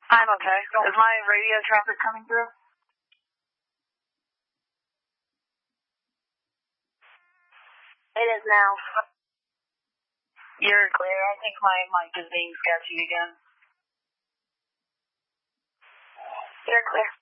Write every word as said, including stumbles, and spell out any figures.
I'm okay. Is my radio traffic coming through? It is now. You're clear. I think my mic is being sketchy again. You're clear.